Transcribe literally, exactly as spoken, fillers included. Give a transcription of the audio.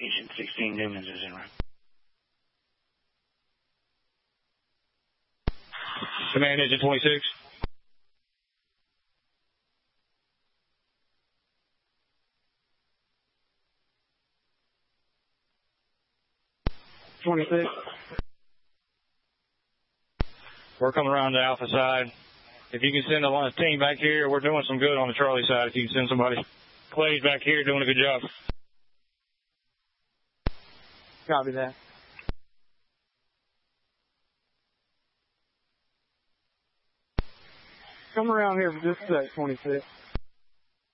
Agent sixteen Newman's is in route. Command Agent twenty-six. twenty-six. We're coming around the Alpha side. If you can send a team back here, we're doing some good on the Charlie side. If you can send somebody. Clay's back here doing a good job. Copy that. Come around here for just a sec, twenty-six.